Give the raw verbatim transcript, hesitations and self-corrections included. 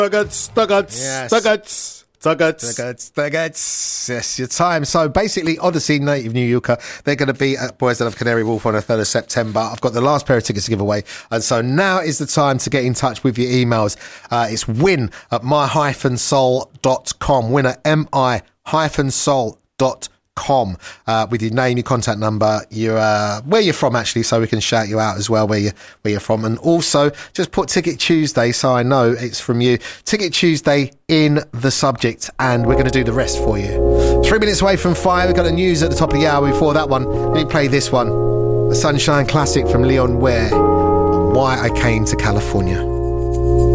Stuggets, Stuggets, Yes. Stuggets. Stuggets. Stuggets, Stuggets. Yes, your time. So basically, Odyssey, Native New Yorker, they're going to be at Boys That Love Canary Wharf on the third of September. I've got the last pair of tickets to give away. And so now is the time to get in touch with your emails. Uh, it's win at my dash soul dot com. Win at m i dash soul dot com. Uh, with your name, your contact number, your uh, where you're from, actually, so we can shout you out as well where you where you're from. And also just put Ticket Tuesday so I know it's from you. Ticket Tuesday in the subject, and we're going to do the rest for you. Three minutes away from five. We've got the news at the top of the hour. Before that one, let me play this one, the Sunshine Classic from Leon Ware, Why I Came to California.